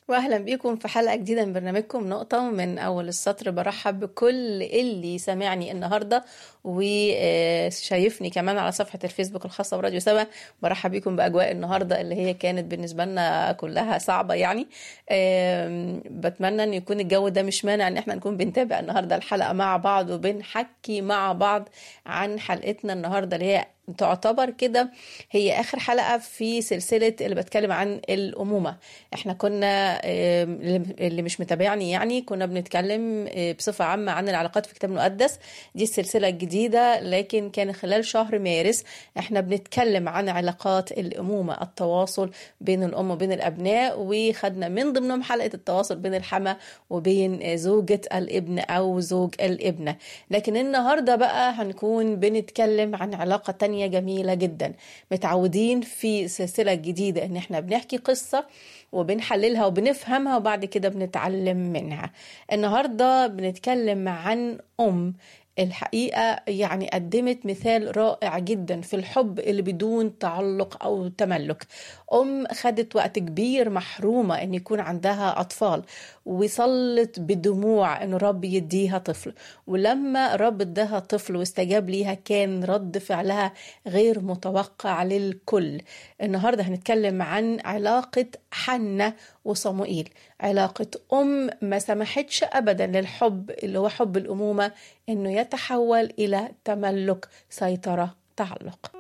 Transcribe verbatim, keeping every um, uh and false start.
واهلا بيكم في حلقة جديدة من برنامجكم نقطة من اول السطر. برحب بكل اللي سامعني النهاردة وشايفني كمان على صفحة الفيسبوك الخاصة براديو سبا. برحب بيكم باجواء النهاردة اللي هي كانت بالنسبة لنا كلها صعبة يعني. بتمنى ان يكون الجو ده مش مانع ان احنا نكون بنتابع النهاردة الحلقة مع بعض وبنحكي مع بعض عن حلقتنا النهاردة اللي هي تعتبر كده هي آخر حلقة في سلسلة اللي بتكلم عن الأمومة. احنا كنا اللي مش متابعني يعني كنا بنتكلم بصفة عامة عن العلاقات في الكتاب المقدس، دي السلسلة الجديدة، لكن كان خلال شهر مارس احنا بنتكلم عن علاقات الأمومة، التواصل بين الأم وبين الأبناء، وخدنا من ضمنهم حلقة التواصل بين الحما وبين زوجة الابن أو زوج الابنة. لكن النهاردة بقى هنكون بنتكلم عن علاقة تانية جميلة جدا. متعودين في سلسلة جديدة ان احنا بنحكي قصة وبنحللها وبنفهمها وبعد كده بنتعلم منها. النهاردة بنتكلم عن أم الحقيقة يعني قدمت مثال رائع جدا في الحب اللي بدون تعلق أو تملك. أم خدت وقت كبير محرومة أن يكون عندها أطفال وصلت بدموع أن رب يديها طفل، ولما رب اداها طفل واستجاب ليها كان رد فعلها غير متوقع للكل. النهاردة هنتكلم عن علاقة حنة وصموئيل، علاقة أم ما سمحتش أبدا للحب اللي هو حب الأمومة أنه يتحول إلى تملك، سيطرة، تعلق.